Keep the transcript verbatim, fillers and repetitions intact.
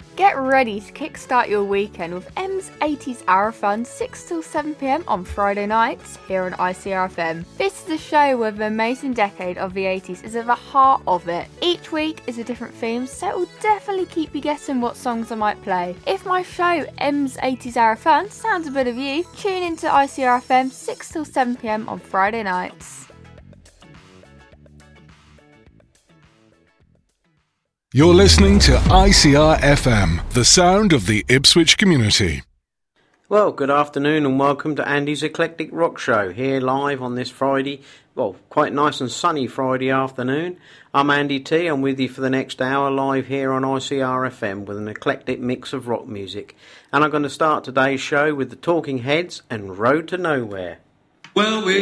Get ready to kickstart your weekend with M's eighties Hour Fun six till seven p m on Friday nights here on I C R F M. This is a show where the amazing decade of the eighties is at the heart of it. Each week is a different theme, so it will definitely keep you guessing what songs I might play. If my show M's eighties Hour Fun sounds a bit of you, tune into I C R F M six till seven p m on Friday nights. You're listening to I C R F M, the sound of the Ipswich community. Well, good afternoon and welcome to Andy's Eclectic Rock Show, here live on this Friday, well, quite nice and sunny Friday afternoon. I'm Andy T, I'm with you for the next hour live here on I C R F M with an eclectic mix of rock music. And I'm going to start today's show with the Talking Heads and Road to Nowhere. Well, we